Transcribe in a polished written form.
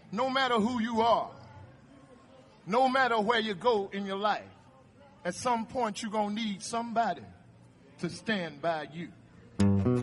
No matter who you are, no matter where you go in your life, at some point you're going to need somebody to stand by you.